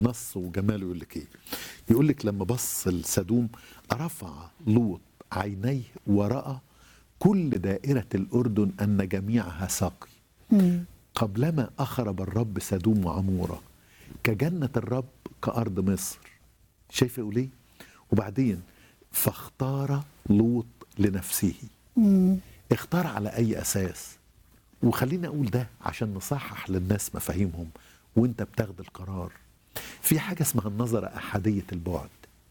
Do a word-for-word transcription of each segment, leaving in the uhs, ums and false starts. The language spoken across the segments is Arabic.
نص وجماله يقول لك ايه؟ يقول لك لما بص لسدوم رفع لوط عينيه ورأى كل دائرة الأردن أن جميعها ساقي. مم. قبلما أخرب الرب سدوم وعمورة كجنة الرب كأرض مصر. شايفة يقول ايه؟ وبعدين فاختار لوط لنفسه. مم. اختار على أي أساس؟ وخليني أقول ده عشان نصحح للناس مفاهيمهم وانت بتاخد القرار. في حاجة اسمها النظرة أحادية البعد.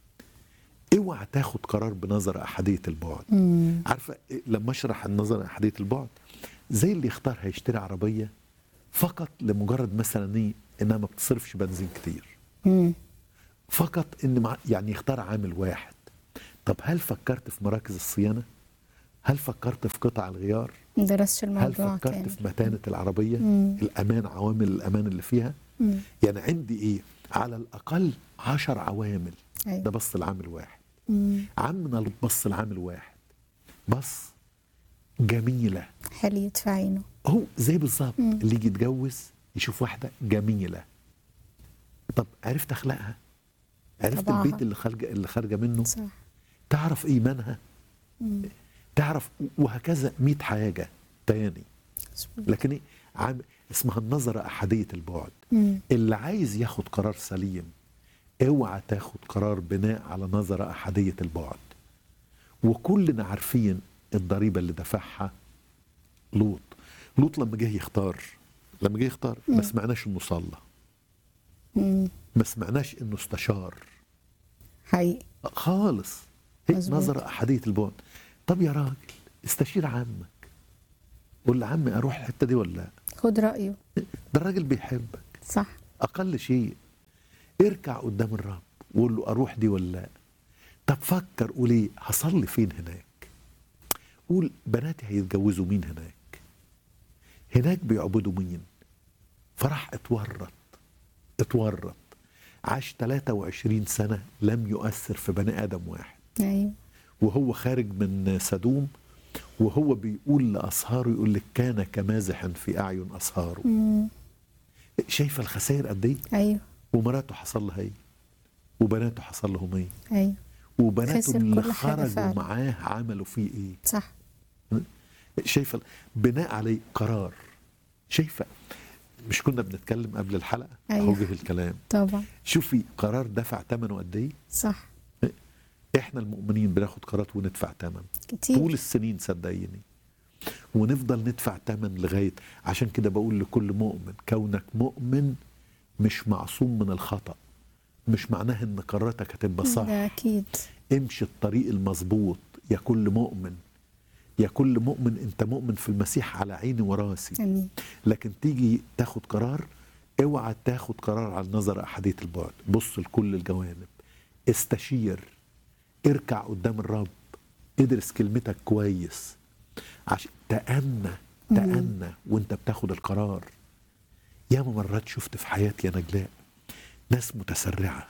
اوعى تاخد قرار بنظرة أحادية البعد. مم. عارفة لما اشرح النظرة أحادية البعد، زي اللي يختار هيشتري عربية فقط لمجرد مثلا ايه انها ما بتصرفش بنزين كتير، مم. فقط ان مع يعني يختار عامل واحد. طب هل فكرت في مراكز الصيانة؟ هل فكرت في قطع الغيار؟ درست هل الموضوع فكرت كامل. في متانة العربية؟ مم. الأمان، عوامل الأمان اللي فيها. مم. يعني عندي إيه؟ على الأقل عشر عوامل. أيوة. ده بص العامل واحد. مم. عمنا بص العامل واحد بص جميلة. حلية في عينه. هو زي بالظبط مم. اللي يجي يتجوز يشوف واحدة جميلة. طب عرفت أخلاقها؟ عرفت طبعها. البيت اللي خارجة اللي خارجة منه؟ صح. تعرف إيمانها؟ مم. تعرف، وهكذا مئة حاجة تاني. مظبوط. لكن إيه؟ عام اسمها النظرة أحادية البعد. مم. اللي عايز ياخد قرار سليم اوعى تاخد قرار بناء على نظرة أحادية البعد. وكلنا عارفين الضريبة اللي دفعها لوط. لوط لما جه يختار لما جه يختار ما مم. سمعناش انه صلى، مم. ما سمعناش انه استشار حقيقي. خالص. هي مظبوط. نظرة أحادية البعد. طب يا راجل استشير عمك، قول لعمي اروح الحتة دي ولا لا؟ خد رأيه. ده الراجل بيحبك. صح. اقل شيء اركع قدام الرب وقول له اروح دي ولا لا. طب فكر قول ايه هصلي فين هناك. قول بناتي هيتجوزوا مين هناك، هناك بيعبدوا مين. فراح اتورط اتورط عاش ثلاثة وعشرين سنة لم يؤثر في بني آدم واحد. أيوة. وهو خارج من سدوم وهو بيقول لأصهاره، يقول لك كان كمازح في أعين أصهاره. مم. شايفة الخسائر قد ايه؟ أيوة. ومراته حصل لها ايه؟ وبناته حصل لهم ايه؟ أيوة. وبناته خسر اللي كل حاجة خرجوا فعلا. معاه عملوا فيه ايه؟ صح. شايفة بناء عليه قرار. شايفة مش كنا بنتكلم قبل الحلقة؟ أيوة. اهو جه الكلام. طبعا. شوفي قرار دفع ثمنه قد ايه؟ صح. احنا المؤمنين بناخد قرارات وندفع ثمن كتير. طول السنين صدقيني، ونفضل ندفع ثمن لغاية. عشان كده بقول لكل مؤمن كونك مؤمن مش معصوم من الخطأ. مش معناه ان قراراتك هتبقى صح. ده أكيد. امشي الطريق المظبوط يا كل مؤمن. يا كل مؤمن انت مؤمن في المسيح على عيني وراسي. أمين. لكن تيجي تاخد قرار اوعى تاخد قرار على النظر أحادية البعد. بص لكل الجوانب، استشير، اركع قدام الرب، ادرس كلمتك كويس عشان تأنى تأنى وانت بتاخد القرار. ياما مرات شفت في حياتي يا نجلاء ناس متسرعة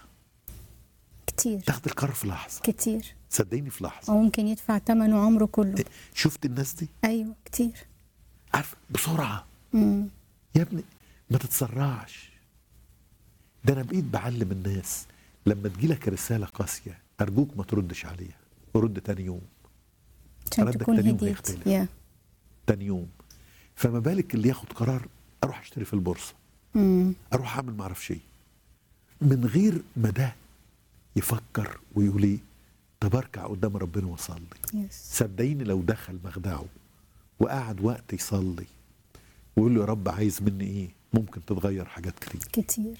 كتير. تاخد القرار في لحظة. كتير. صدقيني في لحظة. وممكن يدفع ثمنه عمره كله. شفت الناس دي؟ أيوة كتير. عارف بسرعة. مم. يا ابني ما تتسرعش. ده انا بقيت بعلم الناس لما تجيلك رسالة قاسية ارجوك ما تردش عليها، رد تاني يوم. عشان ردك تكون تاني يوم هديت. هيختلف. يا. تاني يوم. فما بالك اللي ياخد قرار اروح اشتري في البورصة، مم. اروح اعمل معرفش ايه، من غير ما ده يفكر ويقول ايه طب اركع قدام ربنا واصلي. يس. صدقيني لو دخل مخدعه وقعد وقت يصلي ويقول له يا رب عايز مني ايه، ممكن تتغير حاجات كتير. كتير.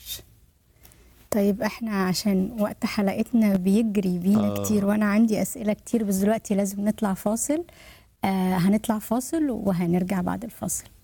طيب احنا عشان وقت حلقتنا بيجري بينا آه. كتير، وانا عندي اسئله كتير، بس دلوقتي لازم نطلع فاصل. آه هنطلع فاصل وهنرجع بعد الفاصل.